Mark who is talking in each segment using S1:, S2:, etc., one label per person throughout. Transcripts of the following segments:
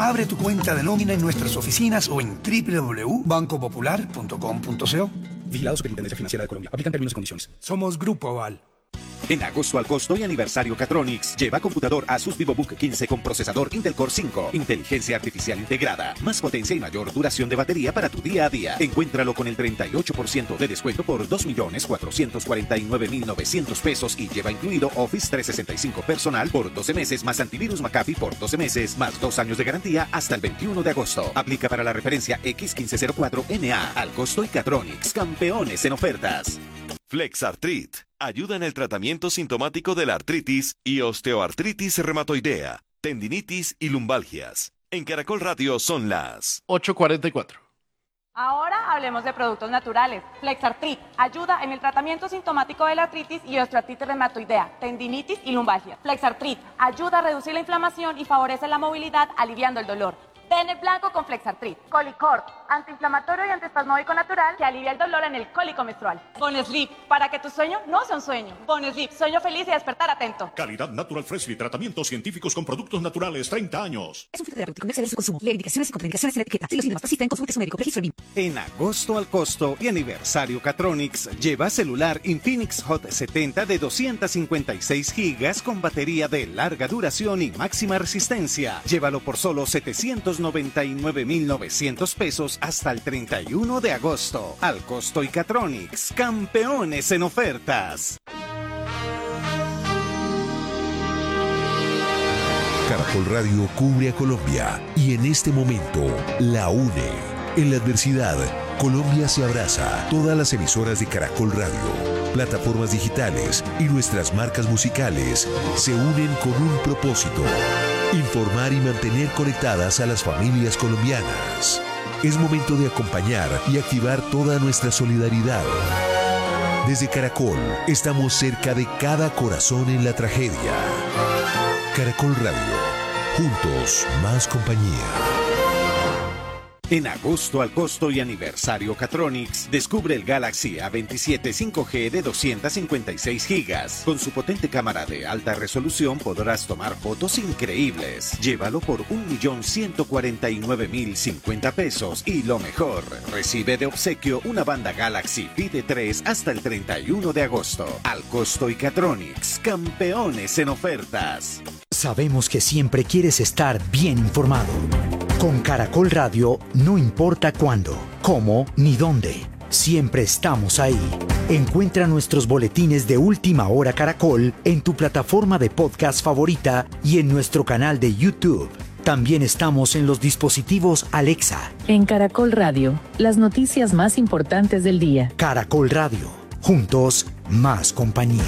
S1: Abre tu cuenta de nómina en nuestras oficinas o en www.bancopopular.com.co.
S2: Vigilado Superintendencia Financiera de Colombia. Aplican términos y condiciones.
S1: Somos Grupo Aval.
S3: En agosto al costo y aniversario Catronics, lleva computador Asus VivoBook 15 con procesador Intel Core 5, inteligencia artificial integrada, más potencia y mayor duración de batería para tu día a día. Encuéntralo con el 38% de descuento por 2.449.900 pesos y lleva incluido Office 365 personal por 12 meses más antivirus McAfee por 12 meses más 2 años de garantía hasta el 21 de agosto. Aplica para la referencia X1504NA. Al costo y Catronics, campeones en ofertas.
S4: Flexartrit ayuda en el tratamiento sintomático de la artritis y osteoartritis reumatoidea, tendinitis y lumbalgias. En Caracol Radio son las
S5: 8:44.
S6: Ahora hablemos de productos naturales. Flexartrit ayuda en el tratamiento sintomático de la artritis y osteoartritis reumatoidea, tendinitis y lumbalgia. Flexartrit ayuda a reducir la inflamación y favorece la movilidad, aliviando el dolor. Pene blanco con Flexartrit. Colicort, antiinflamatorio y antiespasmódico natural que alivia el dolor en el cólico menstrual. Bonesleep, para que tu sueño no sea un sueño. Bonesleep, sueño feliz y despertar atento.
S7: Calidad Natural Freshly, tratamientos científicos con productos naturales, 30 años.
S8: Es un filtro terapéutico, no exceder su consumo. Lee indicaciones y contraindicaciones en la etiqueta. Si los síntomas persisten, consulte a su médico. Registro BIM.
S3: En agosto al costo y aniversario Catronics, lleva celular Infinix Hot 70 de 256 gigas con batería de larga duración y máxima resistencia. Llévalo por solo 799.900 pesos hasta el 31 de agosto. Al costo y Catronics, campeones en ofertas.
S9: Caracol Radio cubre a Colombia y en este momento la une. En la adversidad, Colombia se abraza. Todas las emisoras de Caracol Radio, plataformas digitales y nuestras marcas musicales se unen con un propósito: informar y mantener conectadas a las familias colombianas. Es momento de acompañar y activar toda nuestra solidaridad. Desde Caracol, estamos cerca de cada corazón en la tragedia. Caracol Radio, juntos, más compañía.
S3: En agosto al costo y aniversario Catronics, descubre el Galaxy A27 5G de 256 gigas. Con su potente cámara de alta resolución podrás tomar fotos increíbles. Llévalo por 1.149.050 pesos y lo mejor, recibe de obsequio una banda Galaxy Pide 3 hasta el 31 de agosto. Al costo y Catronics, campeones en ofertas.
S10: Sabemos que siempre quieres estar bien informado. Con Caracol Radio, no importa cuándo, cómo ni dónde, siempre estamos ahí. Encuentra nuestros boletines de Última Hora Caracol en tu plataforma de podcast favorita y en nuestro canal de YouTube. También estamos en los dispositivos Alexa.
S11: En Caracol Radio, las noticias más importantes del día.
S10: Caracol Radio, juntos, más compañía.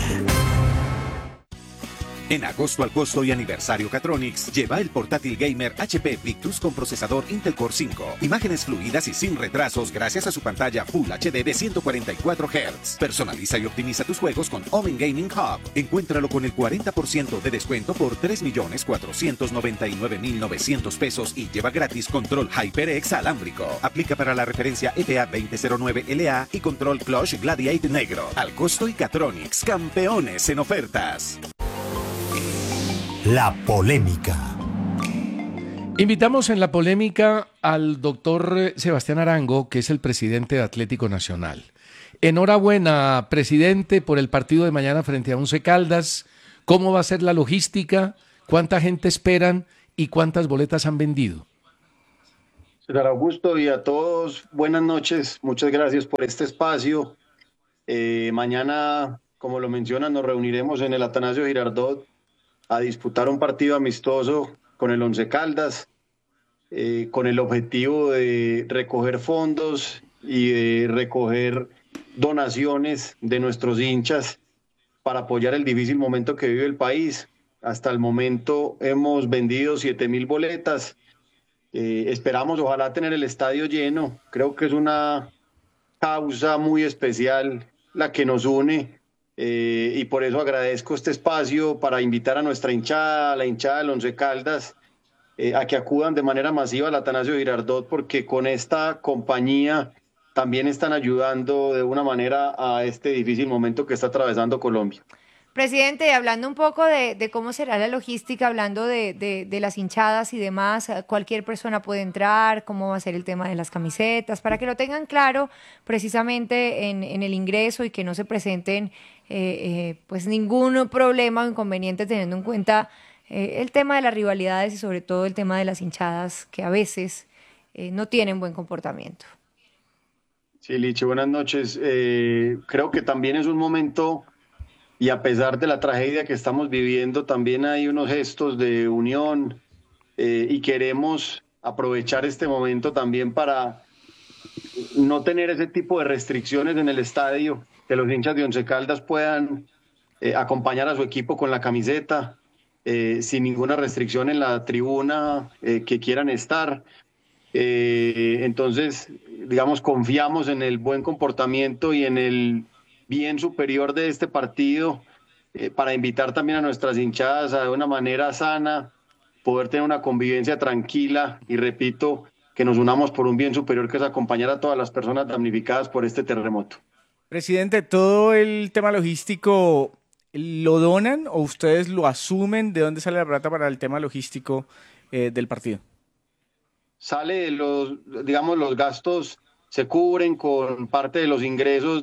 S3: En agosto al costo y aniversario Catronics, lleva el portátil gamer HP Victus con procesador Intel Core 5. Imágenes fluidas y sin retrasos gracias a su pantalla Full HD de 144 Hz. Personaliza y optimiza tus juegos con Omen Gaming Hub. Encuéntralo con el 40% de descuento por 3.499.900 pesos y lleva gratis control HyperX alámbrico. Aplica para la referencia FA 2009LA y control Clutch Gladiator negro. Al costo y Catronics, campeones en ofertas.
S9: La polémica.
S5: Invitamos en la polémica al doctor Sebastián Arango, que es el presidente de Atlético Nacional. Enhorabuena, presidente, por el partido de mañana frente a Once Caldas. ¿Cómo va a ser la logística? ¿Cuánta gente esperan? ¿Y cuántas boletas han vendido?
S12: Señor Augusto y a todos, buenas noches. Muchas gracias por este espacio. Mañana, como lo mencionan, nos reuniremos en el Atanasio Girardot a disputar un partido amistoso con el Once Caldas, con el objetivo de recoger fondos y de recoger donaciones de nuestros hinchas para apoyar el difícil momento que vive el país. Hasta el momento hemos vendido 7.000 boletas. Esperamos, ojalá, tener el estadio lleno. Creo que es una causa muy especial la que nos une. Y por eso agradezco este espacio para invitar a nuestra hinchada, a la hinchada del Once Caldas, a que acudan de manera masiva al Atanasio Girardot, porque con esta compañía también están ayudando de una manera a este difícil momento que está atravesando Colombia.
S13: Presidente, hablando un poco de cómo será la logística, hablando de las hinchadas y demás, cualquier persona puede entrar, cómo va a ser el tema de las camisetas, para que lo tengan claro precisamente en el ingreso y que no se presenten pues ningún problema o inconveniente teniendo en cuenta el tema de las rivalidades y sobre todo el tema de las hinchadas que a veces no tienen buen comportamiento.
S12: Sí, Lichi, buenas noches. Creo que también es un momento, y a pesar de la tragedia que estamos viviendo, también hay unos gestos de unión y queremos aprovechar este momento también para no tener ese tipo de restricciones en el estadio, que los hinchas de Once Caldas puedan acompañar a su equipo con la camiseta, sin ninguna restricción en la tribuna que quieran estar. Entonces, digamos, confiamos en el buen comportamiento y en el bien superior de este partido para invitar también a nuestras hinchadas a de una manera sana, poder tener una convivencia tranquila y repito, que nos unamos por un bien superior que es acompañar a todas las personas damnificadas por este terremoto.
S14: Presidente, ¿todo el tema logístico lo donan o ustedes lo asumen? ¿De dónde sale la plata para el tema logístico del partido?
S12: Sale digamos, los gastos se cubren con parte de los ingresos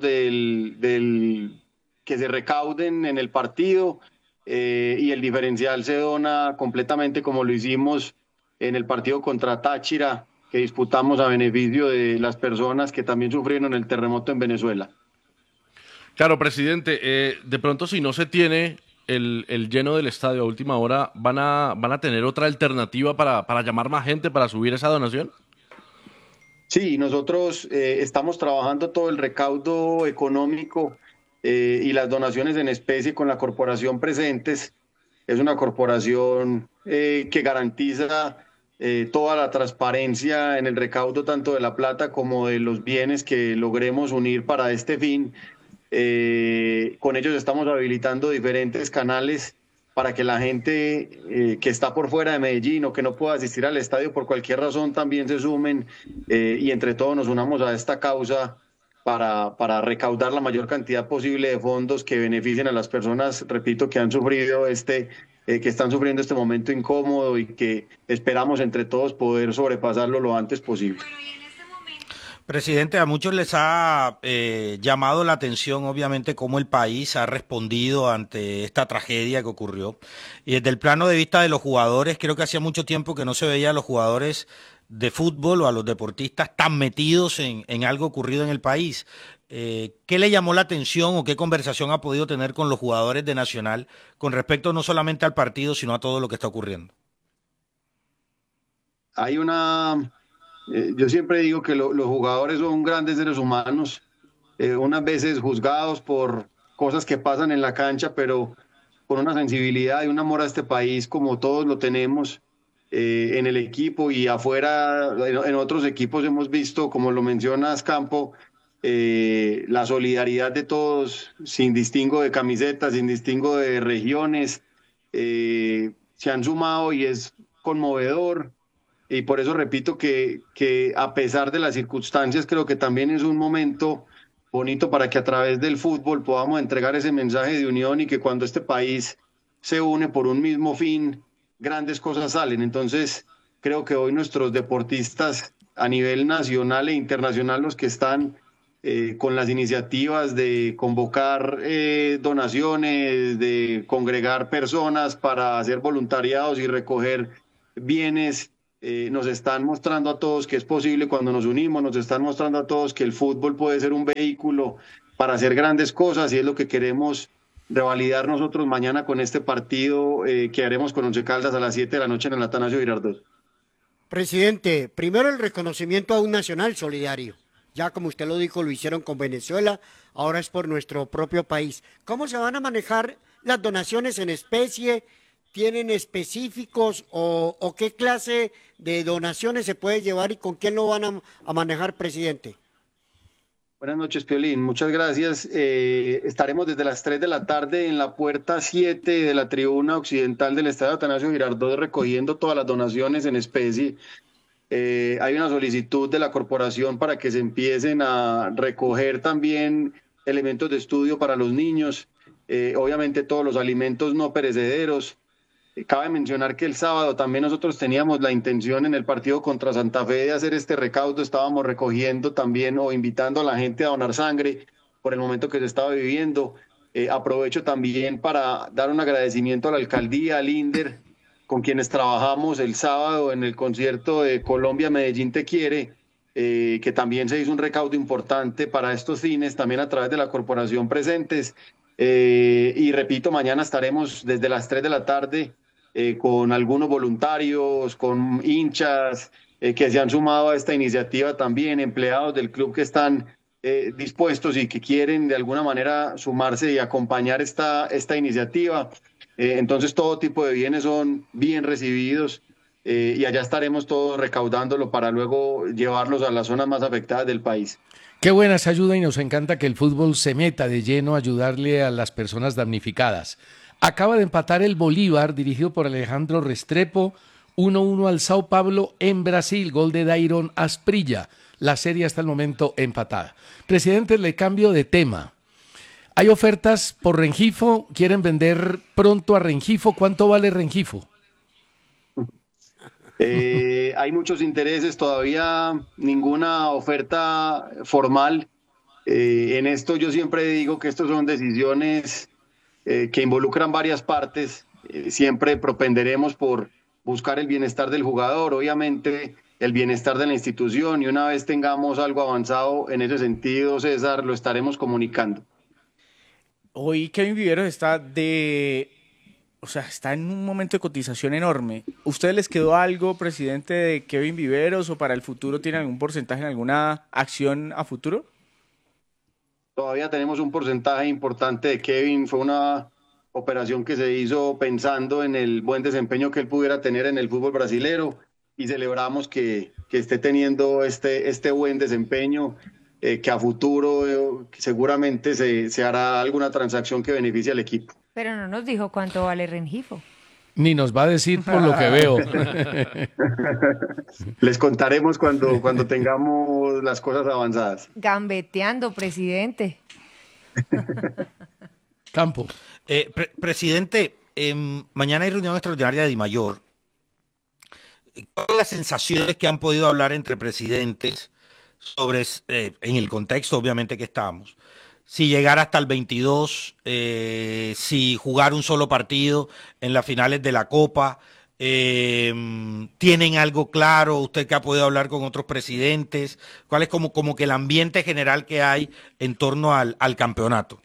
S12: que se recauden en el partido y el diferencial se dona completamente como lo hicimos en el partido contra Táchira, que disputamos a beneficio de las personas que también sufrieron el terremoto en Venezuela.
S15: Claro, presidente, de pronto si no se tiene el lleno del estadio a última hora, ¿van a tener otra alternativa para llamar más gente para subir esa donación?
S12: Sí, nosotros estamos trabajando todo el recaudo económico y las donaciones en especie con la corporación Presentes. Es una corporación que garantiza toda la transparencia en el recaudo tanto de la plata como de los bienes que logremos unir para este fin. Con ellos estamos habilitando diferentes canales para que la gente que está por fuera de Medellín o que no pueda asistir al estadio por cualquier razón también se sumen y entre todos nos unamos a esta causa para recaudar la mayor cantidad posible de fondos que beneficien a las personas, repito, que han sufrido que están sufriendo este momento incómodo y que esperamos entre todos poder sobrepasarlo lo antes posible.
S16: Presidente, a muchos les ha llamado la atención, obviamente, cómo el país ha respondido ante esta tragedia que ocurrió. Y desde el plano de vista de los jugadores, creo que hacía mucho tiempo que no se veía a los jugadores de fútbol o a los deportistas tan metidos en algo ocurrido en el país. ¿Qué le llamó la atención o qué conversación ha podido tener con los jugadores de Nacional con respecto no solamente al partido, sino a todo lo que está ocurriendo?
S12: Hay yo siempre digo que los jugadores son grandes seres humanos, unas veces juzgados por cosas que pasan en la cancha, pero con una sensibilidad y un amor a este país como todos lo tenemos en el equipo y afuera, en otros equipos hemos visto, como lo mencionas, Campo, la solidaridad de todos, sin distingo de camisetas, sin distingo de regiones, se han sumado y es conmovedor. Y por eso repito que a pesar de las circunstancias, creo que también es un momento bonito para que a través del fútbol podamos entregar ese mensaje de unión y que cuando este país se une por un mismo fin, grandes cosas salen. Entonces, creo que hoy nuestros deportistas a nivel nacional e internacional, los que están con las iniciativas de convocar donaciones, de congregar personas para hacer voluntariados y recoger bienes, nos están mostrando a todos que es posible cuando nos unimos, nos están mostrando a todos que el fútbol puede ser un vehículo para hacer grandes cosas y es lo que queremos revalidar nosotros mañana con este partido que haremos con Once Caldas a las 7 de la noche en el Atanasio Girardot.
S17: Presidente, primero el reconocimiento a un nacional solidario. Ya como usted lo dijo, lo hicieron con Venezuela, ahora es por nuestro propio país. ¿Cómo se van a manejar las donaciones en especie? ¿Tienen específicos o qué clase de donaciones se puede llevar y con quién lo van a manejar, presidente?
S12: Buenas noches, Piolín. Muchas gracias. Estaremos desde las 3 de la tarde en la puerta 7 de la tribuna occidental del Estadio Atanasio Girardot recogiendo todas las donaciones en especie. Hay una solicitud de la corporación para que se empiecen a recoger también elementos de estudio para los niños. obviamente todos los alimentos no perecederos. Cabe mencionar que el sábado también nosotros teníamos la intención en el partido contra Santa Fe de hacer este recaudo, estábamos recogiendo también o invitando a la gente a donar sangre por el momento que se estaba viviendo. Aprovecho también para dar un agradecimiento a la alcaldía, al INDER, con quienes trabajamos el sábado en el concierto de Colombia Medellín Te Quiere, que también se hizo un recaudo importante para estos fines, también a través de la corporación Presentes. Y repito, mañana estaremos desde las 3 de la tarde con algunos voluntarios, con hinchas que se han sumado a esta iniciativa también, empleados del club que están dispuestos y que quieren de alguna manera sumarse y acompañar esta iniciativa. Entonces todo tipo de bienes son bien recibidos y allá estaremos todos recaudándolo para luego llevarlos a las zonas más afectadas del país.
S5: Qué buena esa ayuda y nos encanta que el fútbol se meta de lleno a ayudarle a las personas damnificadas. Acaba de empatar el Bolívar, dirigido por Alejandro Restrepo, 1-1 al Sao Paulo en Brasil, gol de Dairon Asprilla. La serie hasta el momento empatada. Presidente, le cambio de tema. Hay ofertas por Rengifo, quieren vender pronto a Rengifo. ¿Cuánto vale Rengifo?
S12: Hay muchos intereses, todavía ninguna oferta formal. En esto yo siempre digo que estos son decisiones que involucran varias partes. Siempre propenderemos por buscar el bienestar del jugador, obviamente el bienestar de la institución, y una vez tengamos algo avanzado en ese sentido, César, lo estaremos comunicando.
S14: Hoy Kevin Viveros está en un momento de cotización enorme. ¿Ustedes les quedó algo, presidente, de Kevin Viveros, o para el futuro tiene algún porcentaje en alguna acción a futuro?
S12: Todavía tenemos un porcentaje importante de Kevin. Fue una operación que se hizo pensando en el buen desempeño que él pudiera tener en el fútbol brasilero, y celebramos que esté teniendo este buen desempeño, que a futuro seguramente se hará alguna transacción que beneficie al equipo.
S13: Pero no nos dijo cuánto vale Rengifo.
S5: Ni nos va a decir por lo que veo.
S12: Les contaremos cuando tengamos las cosas avanzadas.
S13: Gambeteando, presidente.
S5: Campo.
S16: Presidente, mañana hay reunión extraordinaria de DIMAYOR. ¿Cuáles son las sensaciones que han podido hablar entre presidentes sobre, en el contexto obviamente que estamos, si llegar hasta el 22, si jugar un solo partido en las finales de la Copa? ¿Tienen algo claro? ¿Usted que ha podido hablar con otros presidentes? ¿Cuál es como que el ambiente general que hay en torno al campeonato?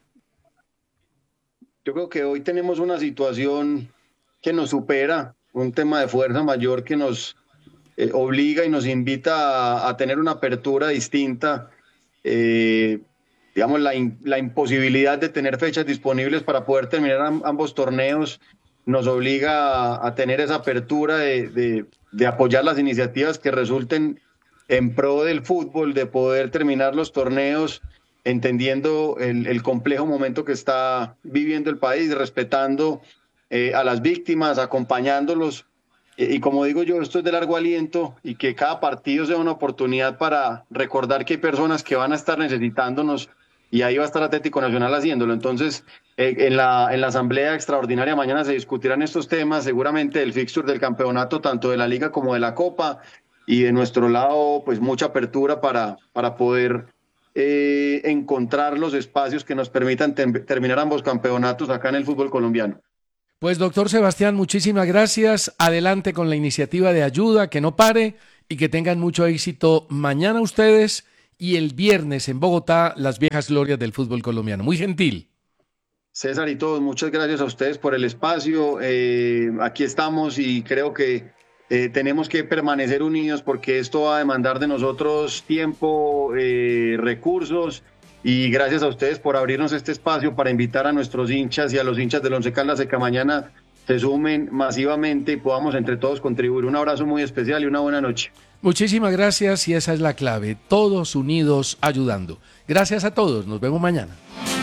S12: Yo creo que hoy tenemos una situación que nos supera, un tema de fuerza mayor que nos obliga y nos invita a tener una apertura distinta. Digamos, la imposibilidad de tener fechas disponibles para poder terminar ambos torneos nos obliga a tener esa apertura de apoyar las iniciativas que resulten en pro del fútbol, de poder terminar los torneos entendiendo el complejo momento que está viviendo el país, respetando a las víctimas, acompañándolos. Y como digo yo, esto es de largo aliento, y que cada partido sea una oportunidad para recordar que hay personas que van a estar necesitándonos, y ahí va a estar Atlético Nacional haciéndolo. Entonces, en la asamblea extraordinaria mañana se discutirán estos temas, seguramente el fixture del campeonato, tanto de la Liga como de la Copa, y de nuestro lado, pues mucha apertura para poder encontrar los espacios que nos permitan terminar ambos campeonatos acá en el fútbol colombiano.
S5: Pues doctor Sebastián, muchísimas gracias. Adelante con la iniciativa de ayuda, que no pare, y que tengan mucho éxito mañana ustedes y el viernes en Bogotá, las viejas glorias del fútbol colombiano. Muy gentil.
S12: César y todos, muchas gracias a ustedes por el espacio. Aquí estamos, y creo que tenemos que permanecer unidos, porque esto va a demandar de nosotros tiempo, recursos. Y gracias a ustedes por abrirnos este espacio para invitar a nuestros hinchas y a los hinchas del Once Caldas de que mañana se sumen masivamente y podamos entre todos contribuir. Un abrazo muy especial y una buena noche.
S5: Muchísimas gracias, y esa es la clave, todos unidos ayudando. Gracias a todos, nos vemos mañana.